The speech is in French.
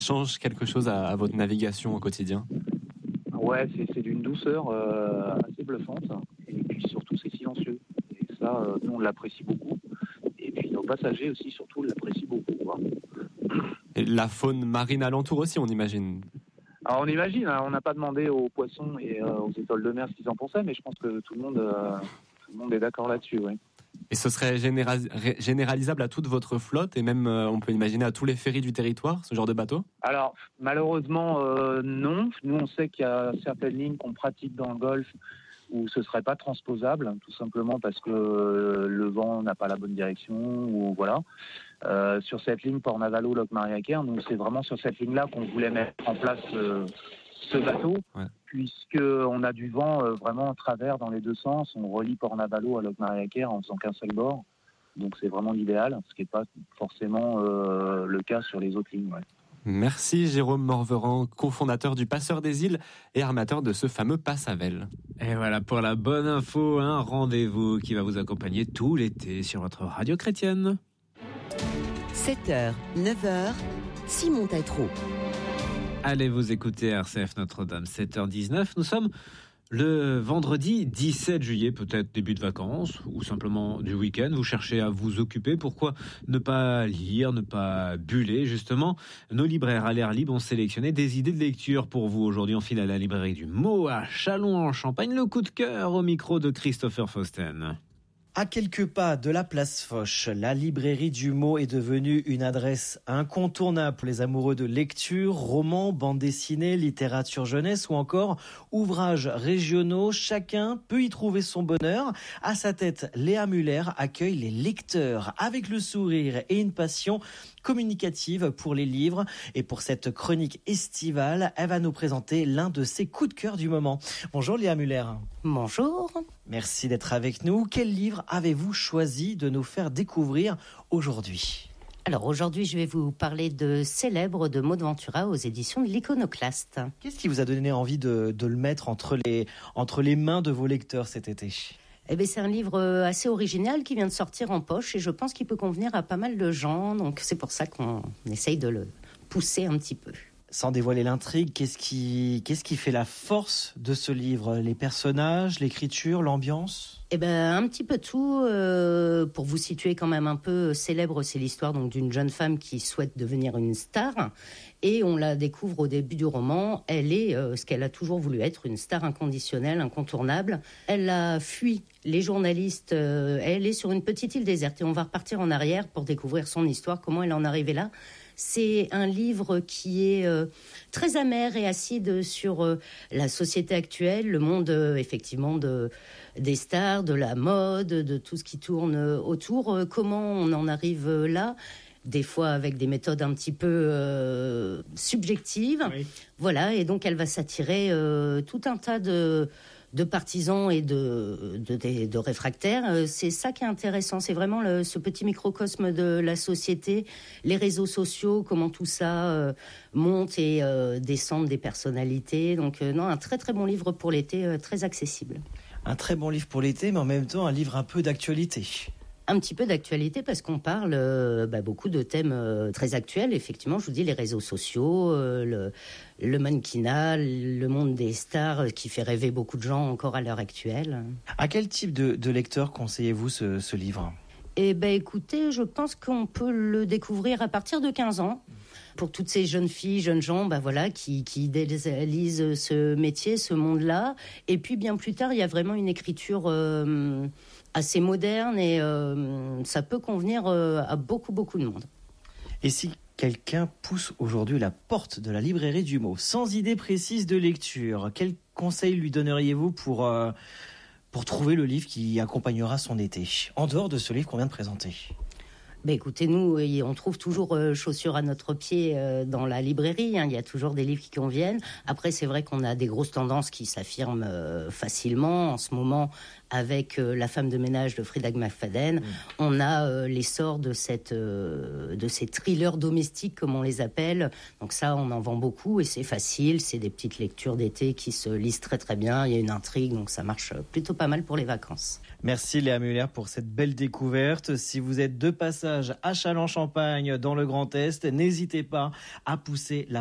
change quelque chose à votre navigation au quotidien? Ouais, c'est d'une douceur assez bluffante. Et puis surtout, c'est silencieux. Et ça, nous, on l'apprécie beaucoup. Et puis nos passagers aussi, surtout, l'apprécient beaucoup, quoi. Et la faune marine alentour aussi, on imagine. Alors on imagine, hein, on n'a pas demandé aux poissons et aux étoiles de mer ce qu'ils en pensaient, mais je pense que tout le monde est d'accord là-dessus, oui. Et ce serait généralisable à toute votre flotte et même, on peut imaginer, à tous les ferries du territoire, ce genre de bateau? Alors malheureusement, non. Nous, on sait qu'il y a certaines lignes qu'on pratique dans le Golfe où ce serait pas transposable, tout simplement parce que le vent n'a pas la bonne direction, ou voilà. Sur cette ligne Port-Navalo, Locmaria-Caire, nous, c'est vraiment sur cette ligne-là qu'on voulait mettre en place ce bateau, Ouais. puisqu'on a du vent vraiment en travers dans les deux sens. On relie Port-Navalo à Locmaria-Caire en faisant qu'un seul bord. Donc c'est vraiment l'idéal, ce qui n'est pas forcément le cas sur les autres lignes. Ouais. Merci Jérôme Morveran, cofondateur du Passeur des Îles et armateur de ce fameux Passavel. Et voilà pour la bonne info, un rendez-vous qui va vous accompagner tout l'été sur votre radio chrétienne. 7h, 9h, Simon Tétrault. Allez vous écouter RCF Notre-Dame, 7h19. Nous sommes le vendredi 17 juillet, peut-être début de vacances ou simplement du week-end. Vous cherchez à vous occuper. Pourquoi ne pas lire, ne pas buller? Justement, nos libraires à l'air libre ont sélectionné des idées de lecture pour vous. Aujourd'hui, on file à la librairie du Mot à Châlons-en-Champagne. Le coup de cœur au micro de Christopher Fausten. À quelques pas de la place Foch, la librairie du Mot est devenue une adresse incontournable pour les amoureux de lecture, romans, bandes dessinées, littérature jeunesse ou encore ouvrages régionaux. Chacun peut y trouver son bonheur. À sa tête, Léa Muller accueille les lecteurs avec le sourire et une passion communicative pour les livres. Et pour cette chronique estivale, elle va nous présenter l'un de ses coups de cœur du moment. Bonjour Léa Muller. Bonjour. Merci d'être avec nous. Quel livre avez-vous choisi de nous faire découvrir aujourd'hui ? Alors aujourd'hui, je vais vous parler de Célèbre de Maud Ventura aux éditions de l'Iconoclaste. Qu'est-ce qui vous a donné envie de le mettre entre les mains de vos lecteurs cet été ? Eh bien, c'est un livre assez original qui vient de sortir en poche et je pense qu'il peut convenir à pas mal de gens. Donc c'est pour ça qu'on essaye de le pousser un petit peu. Sans dévoiler l'intrigue, qu'est-ce qui fait la force de ce livre ? Les personnages, l'écriture, l'ambiance ? Eh ben, un petit peu tout. Pour vous situer quand même un peu, Célèbre, c'est l'histoire donc d'une jeune femme qui souhaite devenir une star. Et on la découvre au début du roman. Elle est ce qu'elle a toujours voulu être, une star inconditionnelle, incontournable. Elle a fui les journalistes. Elle est sur une petite île déserte. Et on va repartir en arrière pour découvrir son histoire, comment elle en est arrivée là. C'est un livre qui est très amer et acide sur la société actuelle, le monde effectivement des stars, de la mode, de tout ce qui tourne autour. Comment on en arrive là ? Des fois avec des méthodes un petit peu subjectives. Oui. Voilà, et donc elle va s'attirer tout un tas de partisans et de réfractaires. C'est ça qui est intéressant. C'est vraiment ce petit microcosme de la société, les réseaux sociaux, comment tout ça monte et descend des personnalités. Donc non, un très très bon livre pour l'été, très accessible. Un très bon livre pour l'été, mais en même temps un livre un peu d'actualité. Un petit peu d'actualité parce qu'on parle beaucoup de thèmes très actuels. Effectivement, je vous dis, les réseaux sociaux, le mannequinat, le monde des stars qui fait rêver beaucoup de gens encore à l'heure actuelle. À quel type de lecteur conseillez-vous ce livre ? Eh ben, écoutez, je pense qu'on peut le découvrir à partir de 15 ans. Pour toutes ces jeunes filles, jeunes gens, qui idéalisent ce métier, ce monde-là. Et puis, bien plus tard, il y a vraiment une écriture assez moderne et ça peut convenir à beaucoup, beaucoup de monde. Et si quelqu'un pousse aujourd'hui la porte de la librairie du Mot, sans idée précise de lecture, quel conseil lui donneriez-vous pour trouver le livre qui accompagnera son été, en dehors de ce livre qu'on vient de présenter ? Écoutez, nous, on trouve toujours chaussures à notre pied dans la librairie. Il y a toujours des livres qui conviennent. Après, c'est vrai qu'on a des grosses tendances qui s'affirment facilement. En ce moment, avec La femme de ménage de Frida McFadden, on a l'essor de ces thrillers domestiques, comme on les appelle. Donc ça, on en vend beaucoup et c'est facile. C'est des petites lectures d'été qui se lisent très très bien. Il y a une intrigue, donc ça marche plutôt pas mal pour les vacances. Merci Léa Muller pour cette belle découverte. Si vous êtes de passage passage à Châlons-Champagne dans le Grand Est. N'hésitez pas à pousser la